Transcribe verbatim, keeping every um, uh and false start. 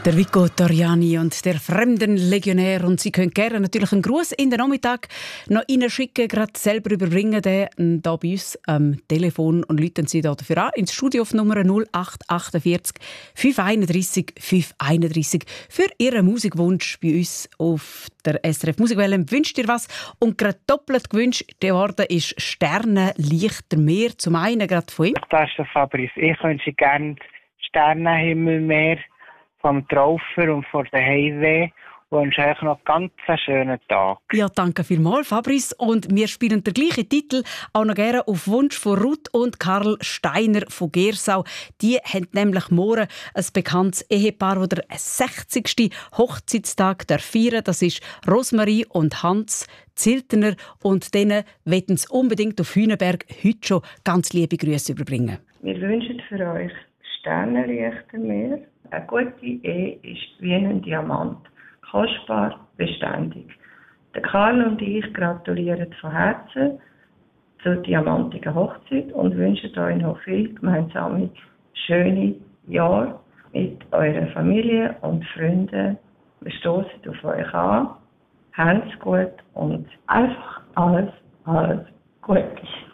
Der Vico Torriani und der Fremdenlegionär. Und Sie können gerne natürlich einen Gruß in den Nachmittag noch reinschicken, gerade selber überbringen, den da bei uns am Telefon, und rufen Sie da dafür an ins Studio auf Nummer null acht achtundvierzig fünf einunddreißig fünf einunddreißig für Ihren Musikwunsch bei uns auf der S R F Musikwelle. Wünscht ihr was? Und gerade doppelt gewünscht geworden ist Sternenlichter Meer. Zum einen gerade von ihm. Das ist der Fabrice. Ich wünsche gerne Sternenhimmelmeer vom Traufer und von der Heimweh. Ich wünsche euch noch einen ganz schönen Tag. Ja, danke vielmals, Fabrice. Und wir spielen den gleichen Titel auch noch gerne auf Wunsch von Ruth und Karl Steiner von Gersau. Die haben nämlich morgen ein bekanntes Ehepaar, das den sechzigsten Hochzeitstag feiern. Das ist Rosmarie und Hans Ziltener. Und denen wollen sie unbedingt auf Hühnenberg heute schon ganz liebe Grüße überbringen. Wir wünschen für euch Sternenlichter mehr. Eine gute Ehe ist wie ein Diamant. Kostbar, beständig. Der Karl und ich gratulieren von Herzen zur diamantigen Hochzeit und wünschen euch noch viel gemeinsame, schöne Jahre mit eurer Familie und Freunden. Wir stoßen auf euch an. Habt's gut und einfach alles, alles Gute.